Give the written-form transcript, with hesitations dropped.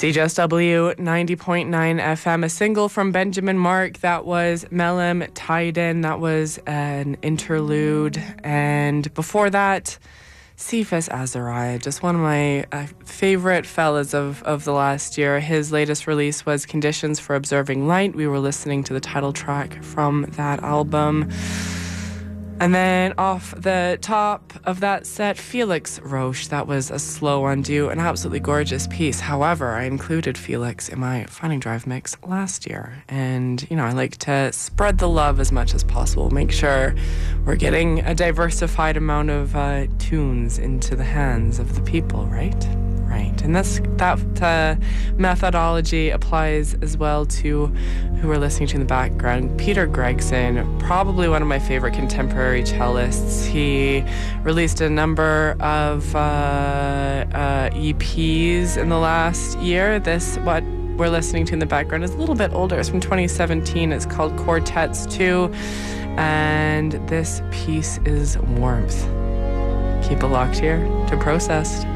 CJSW 90.9 FM, a single from Benjamin Mark. That was Melem Tiden. That was an interlude. And before that, Cephas Azariah, just one of my favorite fellas of the last year. His latest release was Conditions for Observing Light. We were listening to the title track from that album. And then off the top of that set, Felix Roche. That was A Slow Undo, an absolutely gorgeous piece. However, I included Felix in my Finding Drive mix last year. And, I like to spread the love as much as possible. Make sure we're getting a diversified amount of tunes into the hands of the people, right? Right. And that methodology applies as well to who we're listening to in the background. Peter Gregson, probably one of my favorite contemporary cellists. He released a number of EPs in the last year. What we're listening to in the background is a little bit older. It's from 2017. It's called Quartets 2. And this piece is Warmth. Keep it locked here to Processed.